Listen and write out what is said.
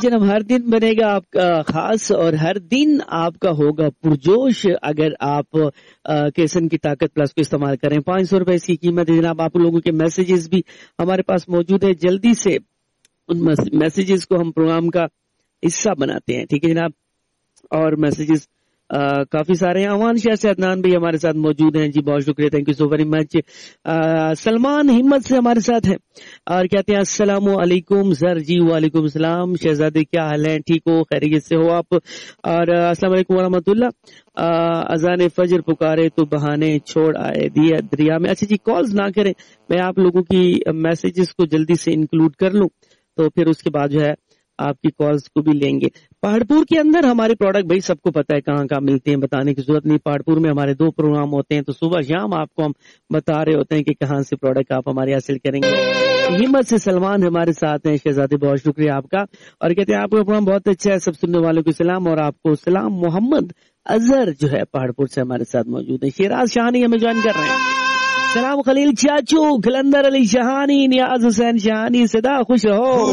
जनाब, हर दिन बनेगा आपका खास और हर दिन आपका होगा पुरजोश अगर आप केसन की ताकत प्लस को इस्तेमाल करें। 500 रुपए इसकी कीमत है जनाब। आप लोगों के मैसेजेस भी हमारे पास मौजूद है, जल्दी से उन मैसेजेस को हम प्रोग्राम का हिस्सा बनाते हैं, ठीक है जनाब। और मैसेजेस काफी सारे हैं। अमान शाह से अदनान भी हमारे साथ मौजूद हैं जी, बहुत शुक्रिया, thank you so very much. Salman हिम्मत से हमारे साथ हैं और कहते हैं अस्सलामु अलैकुम सर। जी वालेकुम सलाम शहजादे, क्या हाल है? ठीक हो, खैरियत से हो आप? और अस्सलाम वालेकुम व रहमतुल्लाह। अजान फजर पुकारे तो बहाने छोड़ आए दिया दरिया में। अच्छा जी, कॉल्स ना करें, मैं आप लोगों की मैसेजेस को जल्दी से इंक्लूड कर लूं तो फिर उसके बाद जो है आपकी कॉल्स को भी लेंगे। पहाड़पुर के अंदर हमारे प्रोडक्ट भाई सबको पता है कहाँ कहाँ मिलते हैं, बताने की जरूरत नहीं। पहाड़पुर में हमारे 2 प्रोग्राम होते हैं, तो सुबह शाम आपको हम बता रहे होते हैं कि कहाँ से प्रोडक्ट आप हमारे हासिल करेंगे। हिम्मत से सलमान हमारे साथ हैं, शहजादे बहुत शुक्रिया आपका। और कहते हैं आपका प्रोग्राम बहुत अच्छा है, सब सुनने वालों को सलाम और आपको सलाम। मोहम्मद अजहर जो है पहाड़पुर से हमारे साथ मौजूद है। शिराज शाहानी हमें ज्वाइन कर रहे हैं। सलाम खलील चाचू, खलंदर अली शाहानी, नियाज हुसैन शाहानी, सदा खुश रहो।